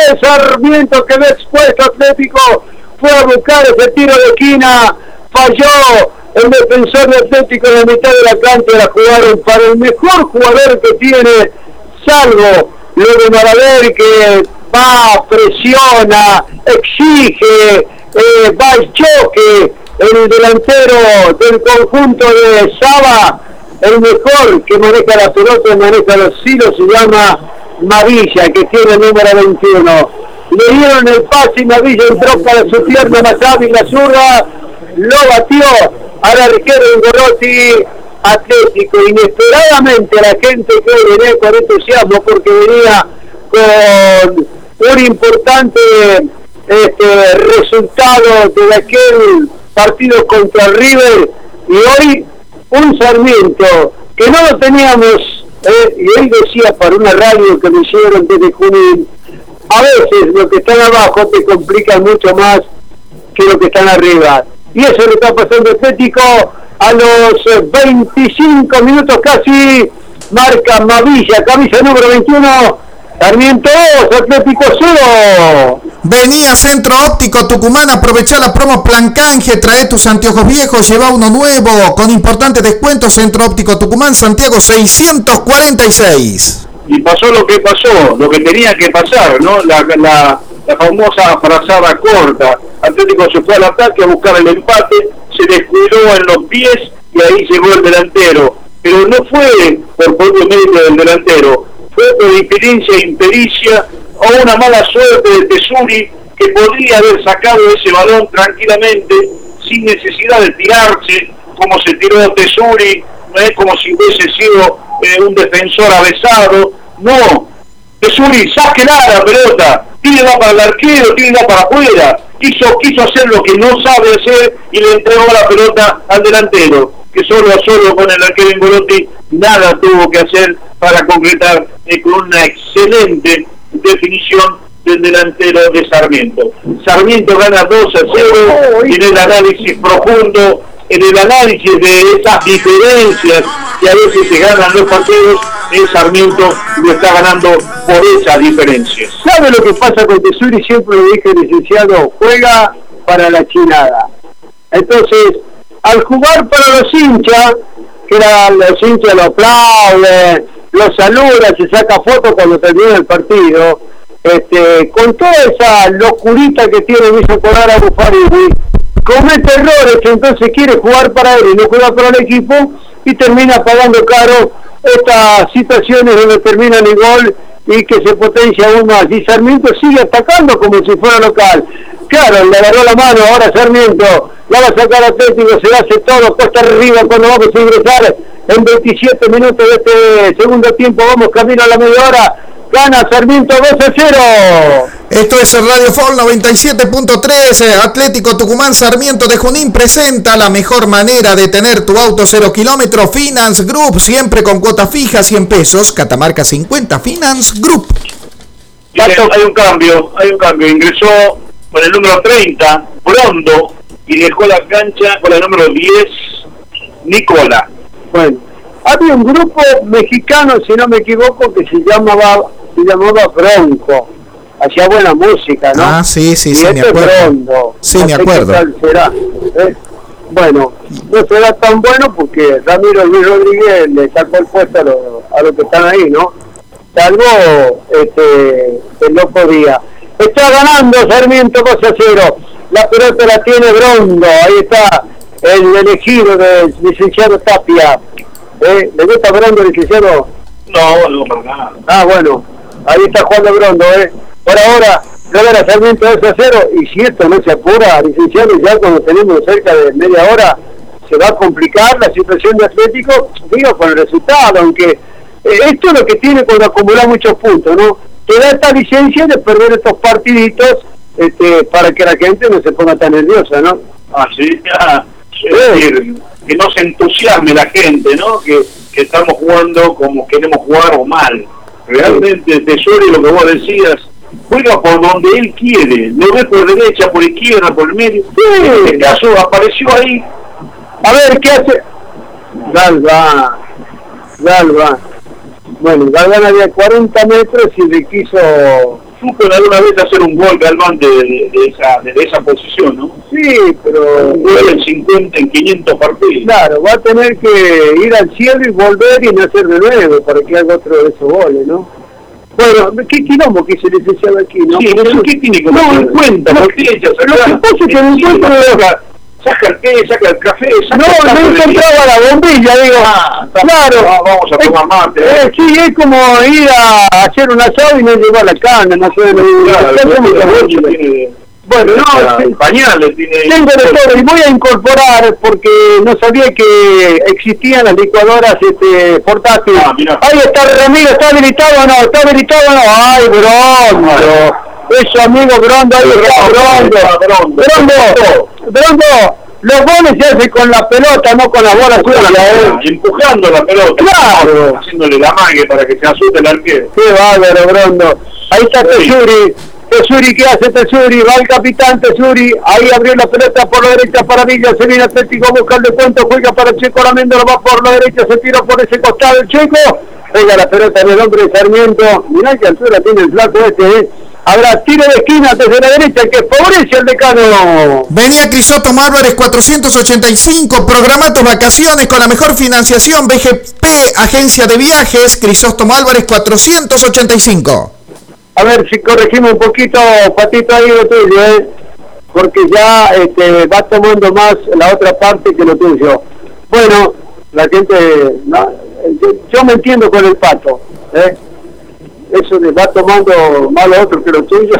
de Sarmiento, que después Atlético fue a buscar ese tiro de esquina, falló el defensor de Atlético en la mitad de la cancha. La jugaron para el mejor jugador que tiene, salvo lo de Maraver, que va, presiona, exige, va al choque. El delantero del conjunto de Saba, el mejor que maneja la pelota y maneja los hilos, se llama Mavilla, que tiene el número 21. Le dieron el pase y Mavilla entró para su pierna más hábil, la zurda, lo batió al arquero Ingolotti. Atlético inesperadamente, la gente que venía con entusiasmo porque venía con un importante resultado de aquel partido contra River, y hoy un Sarmiento que no lo teníamos, y hoy decía para una radio que me hicieron desde Junín, a veces lo que están abajo te complica mucho más que lo que están arriba, y eso le está pasando a Atlético. A los 25 minutos casi marca Mavilla, camisa número 21, Sarmiento 2, Atlético 0. Venía Centro Óptico Tucumán, aprovecha la promo Plan Canje, trae tus anteojos viejos, lleva uno nuevo, con importante descuento. Centro Óptico Tucumán, Santiago 646. Y pasó lo que pasó, lo que tenía que pasar, ¿no? La famosa frazada corta. Atlético se fue al ataque a buscar el empate, se descuidó en los pies y ahí llegó el delantero. Pero no fue por propio mérito del delantero, fue por diferencia e impericia o una mala suerte de Tesuri, que podría haber sacado ese balón tranquilamente, sin necesidad de tirarse, como se tiró Tesuri, no es como si hubiese sido un defensor avesado. No, Tesuri, sáquela la pelota, tírela para el arquero, tírela para afuera. Quiso hacer lo que no sabe hacer y le entregó la pelota al delantero, que solo a solo con el arquero Ingolotti nada tuvo que hacer para concretar con una excelente definición del delantero de Sarmiento. Sarmiento gana 2-0 en el análisis profundo, en el análisis de esas diferencias que a veces se ganan los partidos. El Sarmiento lo está ganando por esas diferencias. ¿Sabe lo que pasa con Tesuri? Siempre lo dije, licenciado, juega para la chinada. Entonces, al jugar para los hinchas, que los hinchas lo aplauden, lo saludan, se saca foto cuando termina el partido, con toda esa locurita que tiene, me hizo colar a Buffarini, comete errores, entonces quiere jugar para él y no juega para el equipo, y termina pagando caro estas situaciones donde terminan el gol y que se potencia aún más. Y Sarmiento sigue atacando como si fuera local. Claro, le agarró la mano, ahora Sarmiento la va a sacar Atlético, se hace todo cuesta arriba cuando vamos a ingresar en 27 minutos de este segundo tiempo. Vamos camino a la media hora. Gana Sarmiento 2-0. Esto es Radio Fall 97.3. Atlético Tucumán, Sarmiento de Junín presenta la mejor manera de tener tu auto 0 kilómetros. Finance Group, siempre con cuota fija, 100 pesos. Catamarca 50, Finance Group. Hay un cambio. Ingresó con el número 30, Brondo, y dejó la cancha con el número 10, Nicola. Bueno, había un grupo mexicano, si no me equivoco, que se llamaba Bronco. Hacía buena música, ¿no? Ah, sí, me acuerdo. Brondo. Sí, me acuerdo. Será. Bueno, no será tan bueno porque Ramiro Luis Rodríguez le sacó el puesto a los que están ahí, ¿no? Salvo el loco Díaz. Está ganando Sarmiento 2-0. La pelota la tiene Brondo. Ahí está el elegido del licenciado Tapia. ¿Le gusta Brondo, licenciado? No, para nada. Ah, bueno. Ahí está jugando Brondo, Por ahora, gana Sarmiento 2-0. Y si esto no se apura, licenciado, ya cuando tenemos cerca de media hora, se va a complicar la situación de Atlético, digo, con el resultado, aunque esto es lo que tiene cuando acumula muchos puntos, ¿no? Te da esta licencia de perder estos partiditos para que la gente no se ponga tan nerviosa, ¿no? Así, es decir, que no se entusiasme la gente, ¿no? Que estamos jugando como queremos jugar o mal. Realmente Tesori, lo que vos decías, juega por donde él quiere, lo ve por derecha, por izquierda, por el medio. En este caso apareció ahí. A ver, ¿qué hace? Galván. Bueno, Galván había 40 metros y le quiso supo alguna vez hacer un gol Galván de esa posición, ¿no? Sí, pero... Un gol en 50, en 500 partidos. Claro, va a tener que ir al cielo y volver y nacer de nuevo para que haga otro de esos goles, ¿no? Bueno, qué quilombo que se licenciado aquí, ¿no? Sí, pero ¿qué tiene que no, en cuenta? Lo que pasa es que no encuentro... Saca el té, saca el café, no encontraba la bombilla, digo, claro, vamos a tomar mate. Sí, es como ir a hacer un asado y no llevar la carne, no sé, bueno, no, pañales tiene. Tengo de todo y voy a incorporar porque no sabía que existían las licuadoras portátiles. Ahí está Ramiro, ¿está habilitado o no? ¿Está habilitado o no? Ay, Brondo. Eso, amigo Brondo, ahí está Brondo. Los goles se hacen con la pelota, no con la bola suya, empujando la pelota. Claro. Haciéndole la mague para que se asuste el arquero. Qué bárbaro, Brondo. Ahí está Tesuri, ¿qué hace Tesuri? Va el capitán Tesuri, ahí abrió la pelota por la derecha para Villa, se viene Atlético a buscar de cuento, juega para Checo Lamendo, va por la derecha, se tira por ese costado el Checo, pega la pelota en el hombre de Sarmiento, mirá qué altura tiene el flaco habrá tiro de esquina desde la derecha que favorece al decano. Venía Crisóstomo Álvarez 485, programa tus vacaciones con la mejor financiación, BGP, agencia de viajes, Crisóstomo Álvarez 485. A ver si corregimos un poquito, Patito, ahí lo tuyo, porque ya va tomando más la otra parte que lo tuyo. Bueno, la gente, no, yo me entiendo con el Pato, eso de va tomando más lo otro que lo tuyo,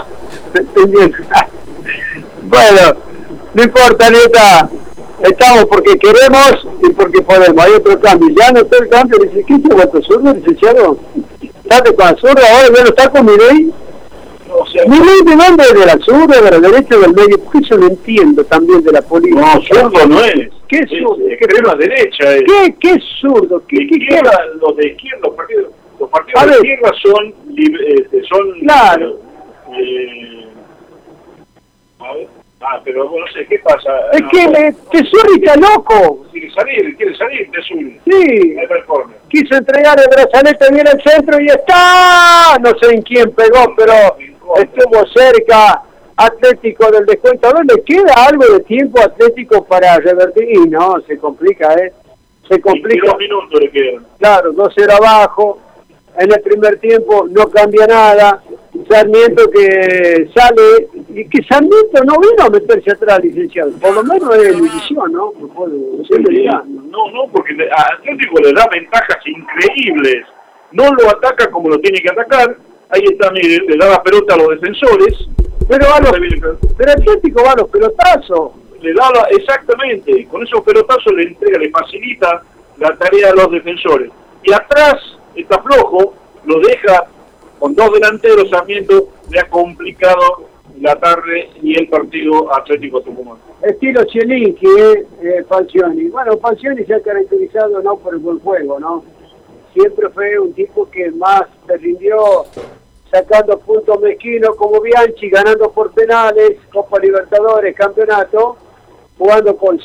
bueno, no importa, neta, estamos porque queremos y porque podemos. Hay otro cambio, ya no está el cambio, dice, ¿qué es vuestro zurdo, licenciado? ¿Estás con la zurda ahora? ¿Ya no está con Milei? O sea, ¿Milei de dónde? ¿De la zurda, de la derecha, del medio? Porque yo no entiendo también de la política. No, zurdo no es. ¿Qué es zurdo? Extrema derecha es. ¿Qué es zurdo? ¿Qué los de izquierda, los partidos de izquierda son claro. A ver. Pero no sé, ¿qué pasa? Es que Tesuri está loco. Quiere salir Tesuri. Sí. Quiso entregar el brazalete bien al centro y está. No sé en quién pegó, pero estuvo cerca. Atlético del descuento. ¿Dónde queda algo de tiempo Atlético para revertir? Y no, se complica, Se complica. 2 minutos le quedan. Claro, 2-0 abajo. En el primer tiempo no cambia nada. Sarmiento que sale, y que Sarmiento no vino a meterse atrás, licenciado, por lo menos es división, ¿no? No, porque a Atlético le da ventajas increíbles, no lo ataca como lo tiene que atacar, ahí está, mire, le da la pelota a los defensores, pero Atlético va a los pelotazos. Le da exactamente, con esos pelotazos le entrega, le facilita la tarea a los defensores, y atrás está flojo, lo deja con 2 delanteros. Sarmiento le ha complicado la tarde y el partido Atlético Tucumán. Estilo Cielinski, Falcioni. Bueno, Falcioni se ha caracterizado no por el buen juego, ¿no? Siempre fue un tipo que más se rindió sacando puntos mezquinos como Bianchi, ganando por penales, Copa Libertadores, campeonato, jugando con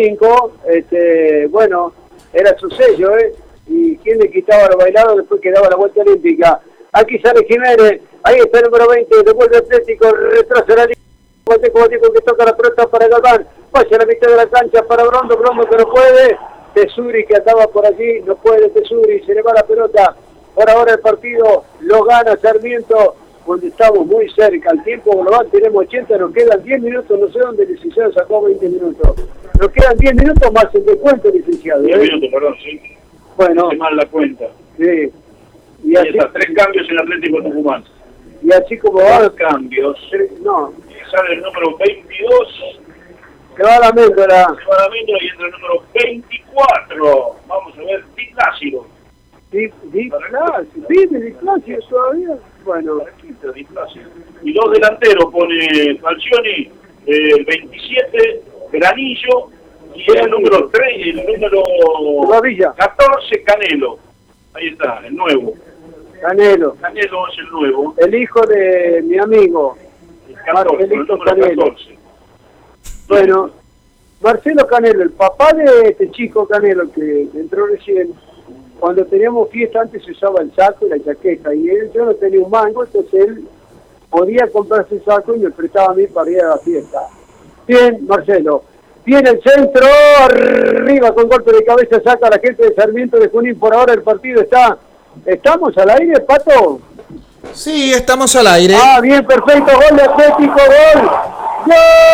5-5, bueno, era su sello, y quien le quitaba los bailados después que daba la vuelta olímpica. Aquí sale Jiménez, ahí está el número 20, devuelve Atlético, retrasa la línea, que toca la pelota para Galván, pasa a la mitad de la cancha para Brondo que no puede, Tesuri que andaba por allí, no puede Tesuri, se le va la pelota, por ahora el partido lo gana Sarmiento, cuando estamos muy cerca, el tiempo global tenemos 80, nos quedan 10 minutos, no sé dónde el licenciado sacó 20 minutos, nos quedan 10 minutos más el descuento, licenciado. 10 minutos, perdón, sí. Bueno. Hice mal la cuenta. Sí. Y así está, 3 cambios en Atlético Tucumán. Y así como va... 2 cambios. No. Sale el número 22. Que va a la Méndola. Y entra el número 24. Vamos a ver, Di Plácido. Di Plácido todavía. Bueno. Y 2 delanteros pone Falcioni, el 27, Granillo, y el número 3, el número 14, Canelo. Ahí está, el nuevo. Canelo es el nuevo. El hijo de mi amigo. Marcelito Canelo. 14. Bueno, Marcelo Canelo, el papá de este chico Canelo que entró recién, cuando teníamos fiesta antes se usaba el saco y la chaqueta, y yo no tenía un mango, entonces él podía comprarse el saco y me prestaba a mí para ir a la fiesta. Bien, Marcelo. Viene el centro, arriba con golpe de cabeza, saca a la gente de Sarmiento de Junín. Por ahora el partido está... ¿Estamos al aire, Pato? Sí, estamos al aire. Ah, bien, perfecto, gol de Atlético, gol. ¡Gol!